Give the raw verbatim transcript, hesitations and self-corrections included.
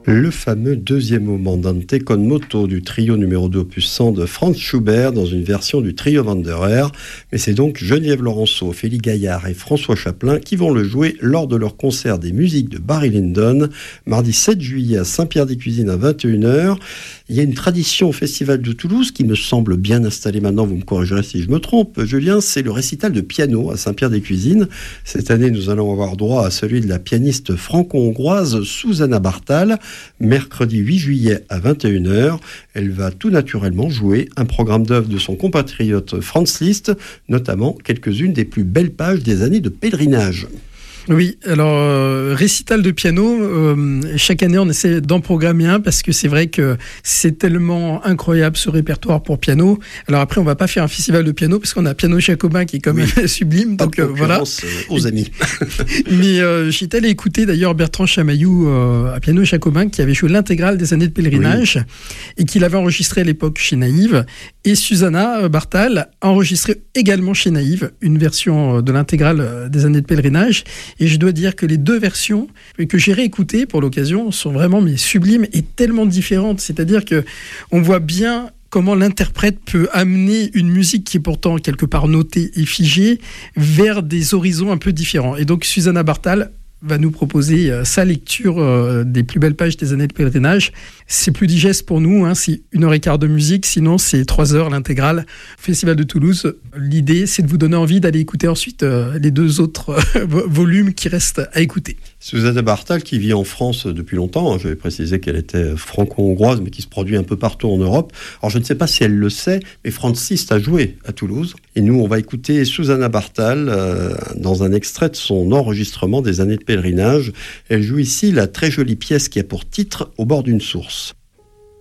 Le fameux deuxième moment Andante con moto du trio numéro deux opus cent de Franz Schubert dans une version du trio Wanderer. Mais c'est donc Geneviève Laurenceau, Ophélie Gaillard et François Chaplin qui vont le jouer lors de leur concert des musiques de Barry Lyndon, mardi sept juillet à Saint-Pierre-des-Cuisines à vingt et une heures. Il y a une tradition au Festival de Toulouse qui me semble bien installée maintenant, vous me corrigerez si je me trompe, Julien, c'est le récital de piano à Saint-Pierre-des-Cuisines. Cette année, nous allons avoir droit à celui de la pianiste franco-hongroise Susanna Bartal. Mercredi huit juillet à vingt et une heures, elle va tout naturellement jouer un programme d'œuvres de son compatriote Franz Liszt, notamment quelques-unes des plus belles pages des années de pèlerinage. Oui, alors euh, récital de piano, euh, chaque année on essaie d'en programmer un parce que c'est vrai que c'est tellement incroyable ce répertoire pour piano. Alors après on va pas faire un festival de piano parce qu'on a Piano Jacobin qui est quand même oui. sublime, donc euh, voilà. Aux amis. Mais euh, j'étais allé écouter d'ailleurs Bertrand Chamaillou euh, à Piano Jacobin qui avait joué l'intégrale des années de pèlerinage oui. et qui l'avait enregistré à l'époque chez Naïve. Et Susanna Bartal a enregistré également chez Naïve une version de l'intégrale des années de pèlerinage. Et je dois dire que les deux versions que j'ai réécoutées pour l'occasion sont vraiment mais sublimes et tellement différentes. C'est-à-dire que on voit bien comment l'interprète peut amener une musique qui est pourtant quelque part notée et figée vers des horizons un peu différents. Et donc Susanna Bartal va nous proposer euh, sa lecture euh, des plus belles pages des années de pèlerinage. C'est plus digeste pour nous, hein, c'est une heure et quart de musique, sinon c'est trois heures l'intégrale. Festival de Toulouse, l'idée c'est de vous donner envie d'aller écouter ensuite euh, les deux autres euh, volumes qui restent à écouter. Susanna Bartal qui vit en France depuis longtemps, hein, je vais préciser qu'elle était franco-hongroise mais qui se produit un peu partout en Europe. Alors je ne sais pas si elle le sait, mais Franz Liszt a joué à Toulouse. Et nous on va écouter Susanna Bartal euh, dans un extrait de son enregistrement des années de pèlerinage. Elle joue ici la très jolie pièce qui a pour titre « Au bord d'une source ».